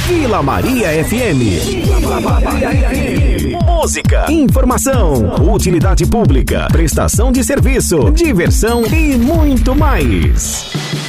Vila Maria FM. Música, informação, utilidade pública, prestação de serviço, diversão e muito mais.